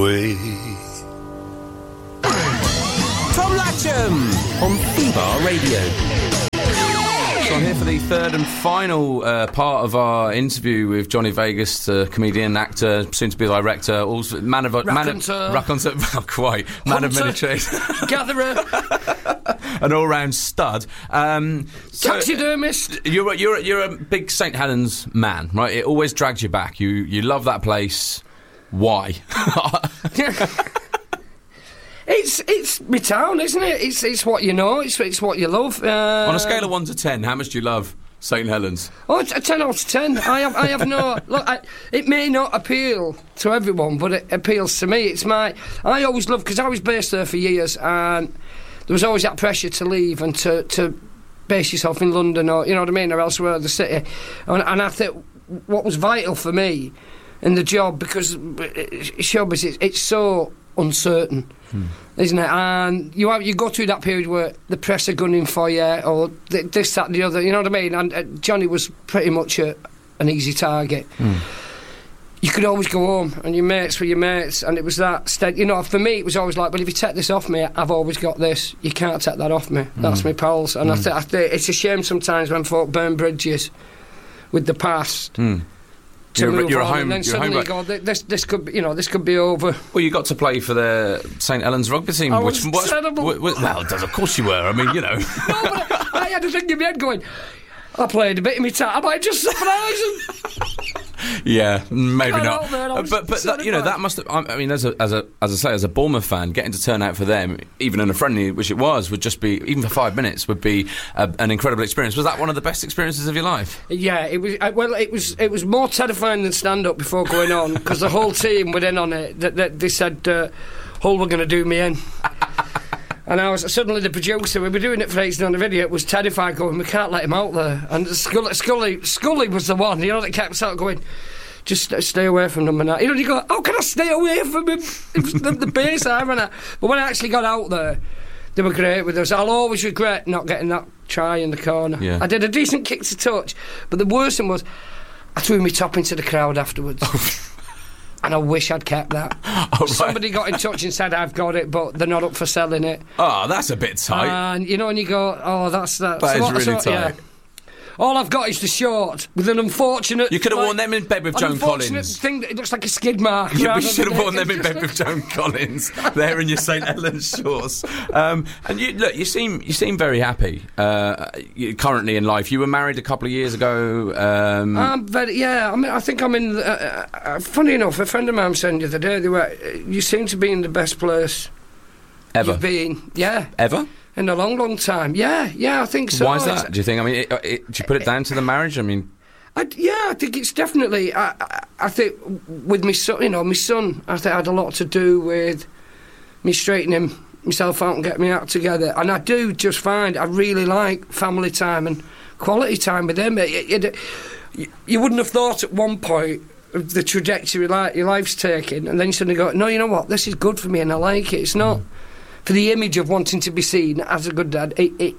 Tom Latcham on Feebar Radio. So I'm here for the third and final part of our interview with Johnny Vegas, comedian, actor, soon-to-be director, also man of raconteur, quite man of many trades, gatherer, an all-round stud, taxidermist. You're a big St Helens man, right? It always drags you back. You love that place. Why? It's my town, isn't it? It's what you know. It's what you love. On a scale of 1 to 10, how much do you love St Helens? Oh, it's a 10 out of 10. I have no look. It may not appeal to everyone, but it appeals to me. I always loved, because I was based there for years, and there was always that pressure to leave and to base yourself in London, or you know what I mean, or elsewhere in the city. And I think what was vital for me in the job, because showbiz, it's so uncertain, isn't it? And you go through that period where the press are gunning for you, or this, that, and the other. You know what I mean? And Johnny was pretty much an easy target. You could always go home, and your mates were your mates, and it was that steady. You know, for me, it was always like, well, if you take this off me, I've always got this. You can't take that off me. That's my pals. And I think it's a shame sometimes when folk burn bridges with the past. You're a home, and then suddenly you go, this could be, this could be over. Well, you got to play for the St Helens rugby team, which was terrible. Well, of course you were. I mean, No, but I had a thing in my head going, I played a bit in my time. I might just surprise them. Yeah, maybe not. But that must have. I mean, as a Bournemouth fan, getting to turn out for them, even in a friendly, which it was, would just be, even for 5 minutes, would be an incredible experience. Was that one of the best experiences of your life? Yeah, it was. It was more terrifying than stand up before going on, because the whole team were in on it. They said, "Hull were going to do me in." And I was suddenly the producer. We were doing it for ages on the video. It was terrified, going, we can't let him out there. And Scully was the one, that kept sort of going, just stay away from them. And you go, how can I stay away from him? It was the bass I ran at. But when I actually got out there, they were great with us. I'll always regret not getting that try in the corner. Yeah. I did a decent kick to touch, but the worst thing was I threw my top into the crowd afterwards. And I wish I'd kept that. Right. Somebody got in touch and said, I've got it, but they're not up for selling it. Oh, that's a bit tight. And, and you go, oh, that's that. That is really tight. Yeah. All I've got is the short, with an unfortunate... You could have worn them in bed with Joan Collins. An unfortunate thing that it looks like a skid mark. Yeah, you should have worn them in bed with Joan Collins. There in your St Helens shorts. And you seem very happy currently in life. You were married a couple of years ago. I think I'm in... funny enough, a friend of mine said the other day, you seem to be in the best place ever. You've been. Yeah. Ever? In a long, long time. Yeah, I think so. Why is that, do you think? I mean, do you put it down to the marriage? I mean... I think it's definitely... I think with my son, my son, I think had a lot to do with me straightening myself out and getting me out together. And I do just find I really like family time and quality time with him. You wouldn't have thought at one point of the trajectory your life's taking, and then you suddenly go, no, you know what, this is good for me and I like it. It's not... For the image of wanting to be seen as a good dad,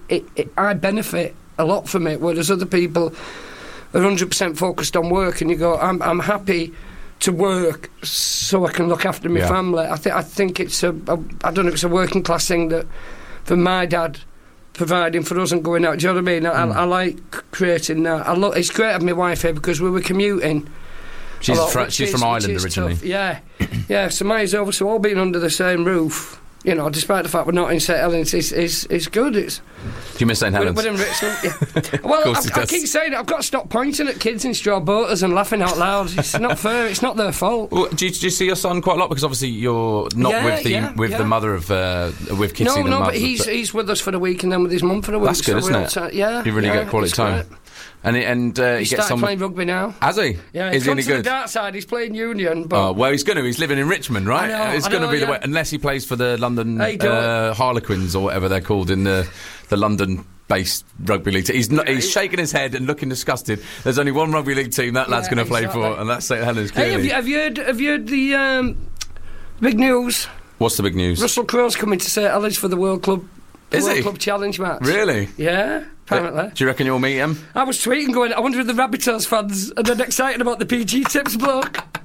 I benefit a lot from it, whereas other people are 100% focused on work, and you go, I'm happy to work so I can look after my family. I think it's I don't know, it's a working class thing that, for my dad, providing for us and going out. Do you know what I mean? I like creating that. It's great having my wife here because we were commuting. She's from Ireland originally. Tough. Yeah. So mine's over. So all being under the same roof. Despite the fact we're not in St Helens, it's good. Do you miss St Helens? We're in Richmond, yeah. Well, I keep saying it. I've got to stop pointing at kids in straw boaters and laughing out loud. It's not fair. It's not their fault. Well, do you see your son quite a lot? Because obviously you're not with the mother of with Kitsy. No, but he's with us for the week and then with his mum for a week. That's good, isn't it? You really get quality time. Great. And he gets playing rugby now. Has he? Yeah, is he any good? The dark side. He's playing Union. But he's going to. He's living in Richmond, right? It's going to be the way, unless he plays for the London Harlequins or whatever they're called in the London-based rugby league team. He's shaking his head and looking disgusted. There's only one rugby league team that lad's going to play for, and that's St Helens. Clearly. Hey, have you heard the big news? What's the big news? Russell Crowe's coming to St Helens for the World Club. Club Challenge match. Really? Yeah. Apparently. Do you reckon you'll meet him? I was tweeting going, I wonder if the Rabbitohs fans are then excited about the PG Tips bloke.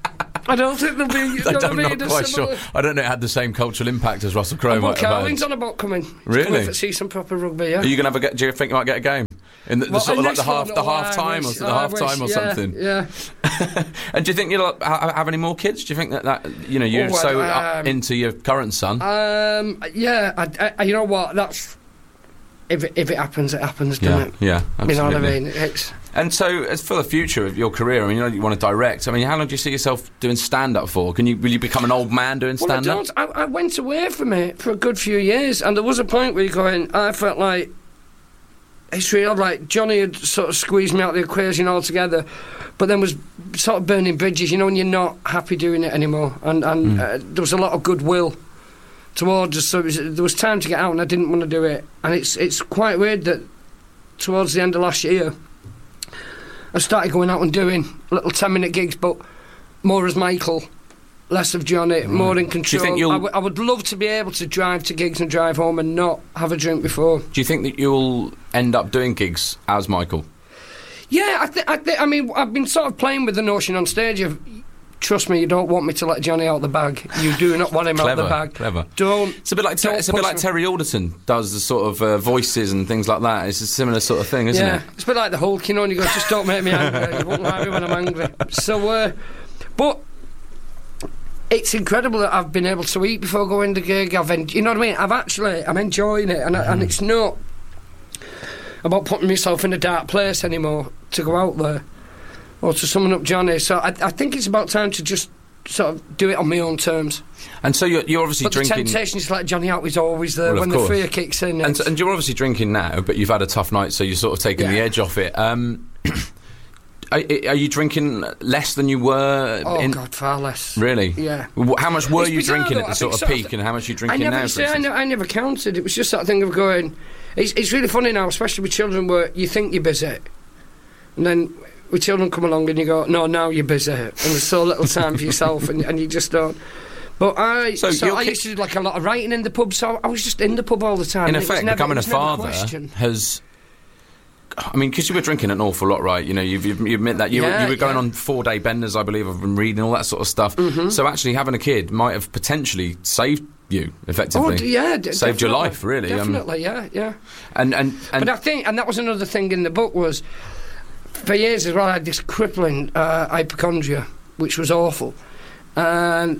I don't think there'll be. I'm not quite sure. I don't know it had the same cultural impact as Russell Crowe might have Carling's on about coming. Really? Coming to see some proper rugby, yeah. Are you going to do you think you might get a game? In the sort of like the half time or something? Yeah. And do you think you'll have any more kids? Do you think that you're into your current son? Yeah, you know what? That's if it happens, it happens, doesn't it? Yeah, absolutely. You know what I mean? And so, as for the future of your career, I mean, you want to direct. I mean, how long do you see yourself doing stand-up for? Will you become an old man doing stand-up? Well, I went away from it for a good few years, and there was a point where I felt like it's real. Like Johnny had sort of squeezed me out of the equation altogether, but then was sort of burning bridges. You know, when you're not happy doing it anymore, and there was a lot of goodwill towards us. So there was time to get out, and I didn't want to do it. And it's quite weird that towards the end of last year, I started going out and doing little 10-minute gigs, but more as Michael, less of Johnny, more in control. Do you think I would love to be able to drive to gigs and drive home and not have a drink before. Do you think that you'll end up doing gigs as Michael? Yeah, I mean, I've been sort of playing with the notion on stage of, trust me, you don't want me to let Johnny out the bag. You do not want him out the bag. Clever. It's a bit like Terry Alderton does the sort of voices and things like that. It's a similar sort of thing, isn't it? It's a bit like the Hulk, you know, and you go, just don't make me angry. You won't like me when I'm angry. So, but it's incredible that I've been able to eat before going to gig. You know what I mean? I'm enjoying it, and it's not about putting myself in a dark place anymore to go out there or to summon up Johnny. So I think it's about time to just sort of do it on my own terms. And so you're obviously drinking. The temptation to let Johnny out is always there when the fear kicks in. And you're obviously drinking now, but you've had a tough night, so you're sort of taking the edge off it. Are you drinking less than you were? God, far less. Really? Yeah. How much were you drinking at the sort of peak, and how much are you drinking now? I never counted. It was just that thing of going. It's really funny now, especially with children, where you think you're busy, and then with children come along and you go, no, now you're busy, and there's so little time for yourself, and you just don't. But I used to do like a lot of writing in the pub, so I was just in the pub all the time. In effect, becoming a father has. I mean, because you were drinking an awful lot, right? You know, you admit that you were going on 4-day benders, I believe. I've been reading all that sort of stuff. Mm-hmm. So actually, having a kid might have potentially saved you effectively. Saved your life, really. Definitely, yeah. And but I think, and that was another thing in the book was, for years as well, I had this crippling hypochondria, which was awful, and.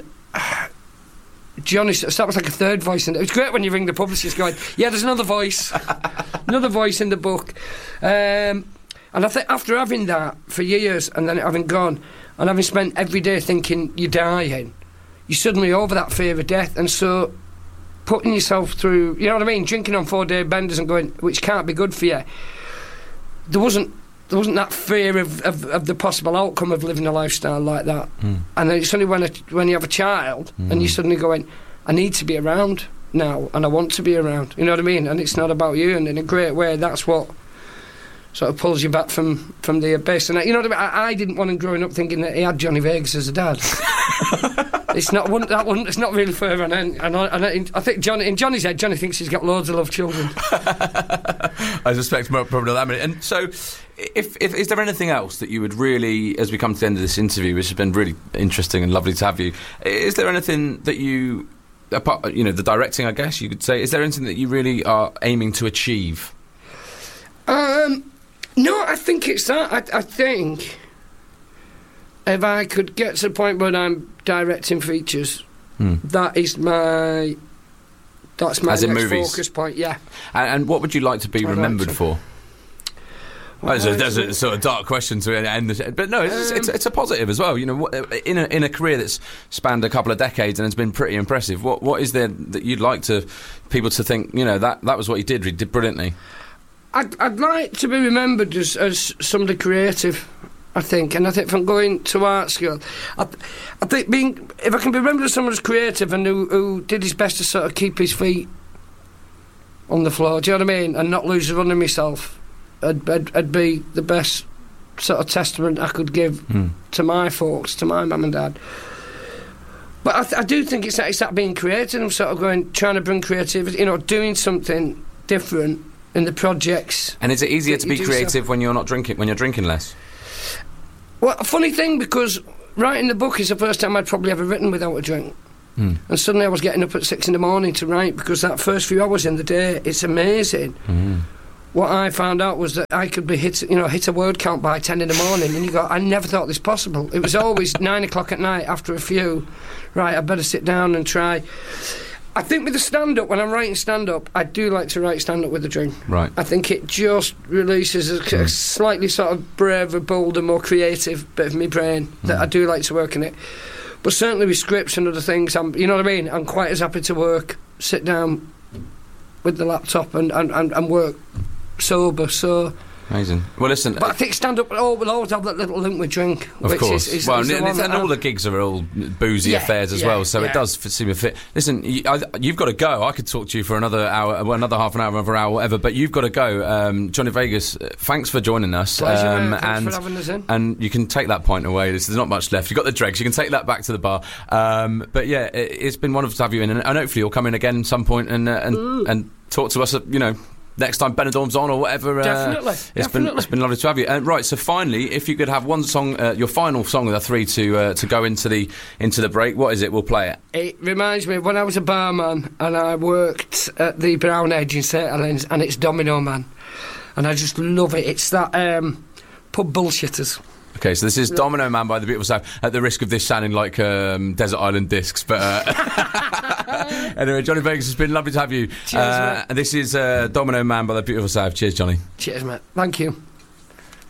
Johnny, so that was like a third voice, and it was great when you ring the publicist going, yeah, there's another voice in the book, and I think after having that for years and then having gone and having spent every day thinking you're dying, you're suddenly over that fear of death, and so putting yourself through, you know what I mean, drinking on 4-day benders and going, which can't be good for you, there wasn't that fear of the possible outcome of living a lifestyle like that. And then it's only when you have a child and you're suddenly going, I need to be around now and I want to be around, you know what I mean? And it's not about you, and in a great way that's what sort of pulls you back from the abyss. And you know what I mean? I didn't want him growing up thinking that he had Johnny Vegas as a dad. It's not really fair, and I think Johnny, in Johnny's head, Johnny thinks he's got loads of love children. I suspect probably that many. And so, is there anything else that you would really, as we come to the end of this interview, which has been really interesting and lovely to have you, is there anything that you, apart, the directing, I guess you could say, is there anything that you really are aiming to achieve? No, I think it's that. I think if I could get to the point where I'm directing features, that's my next focus point. Yeah. And what would you like to be remembered for? Well, there's a sort of dark question to end this, but no, it's a positive as well. You know, in a career that's spanned a couple of decades and has been pretty impressive. What is there that you'd like people to think? You know, that was what he did brilliantly. I'd like to be remembered as somebody creative, I think, and I think from going to art school, I think if I can be remembered as someone who's creative and who did his best to sort of keep his feet on the floor, do you know what I mean, and not lose the run of myself, I'd be the best sort of testament I could give to my folks, to my mum and dad. But I do think it's that being creative. I'm sort of trying to bring creativity, doing something different in the projects. And is it easier to be creative when you're not drinking, when you're drinking less? Well, a funny thing, because writing the book is the first time I'd probably ever written without a drink. And suddenly I was getting up at 6 a.m. to write, because that first few hours in the day, it's amazing. What I found out was that I could be hit a word count by 10 in the morning, and you go, I never thought this possible. It was always 9 o'clock at night after a few. Right, I better sit down and try. I think with the stand-up, when I'm writing stand-up, I do like to write stand-up with a drink. Right. I think it just releases a slightly sort of braver, bolder, more creative bit of my brain that I do like to work in it. But certainly with scripts and other things, you know what I mean? I'm quite as happy to work, sit down with the laptop and work sober, so... Amazing. Well, listen... But I think stand-up will always have that little link with drink. Of course. Is and all the gigs are all boozy affairs as well, so it does seem a fit. Listen, you've got to go. I could talk to you for another hour, another half an hour, another hour, whatever, but you've got to go. Johnny Vegas, thanks for joining us. Pleasure, thanks for having us in. And you can take that point away. There's not much left. You've got the dregs. You can take that back to the bar. But yeah, it's been wonderful to have you in, and hopefully you'll come in again at some point and talk to us, next time Benidorm's on or whatever. Definitely. It's been lovely to have you. Right, so finally, if you could have one song, your final song of the three to go into the break, what is it? We'll play it. It reminds me of when I was a barman and I worked at the Brown Edge in St Helens, and it's Domino Man, and I just love it. It's that pub bullshitters. Okay, so this is Domino Man by the Beautiful South, at the risk of this sounding like Desert Island Discs, but anyway, Johnny Vegas, it's been lovely to have you. Cheers, mate. And this is Domino Man by the Beautiful South. Cheers, Johnny. Cheers, mate. Thank you.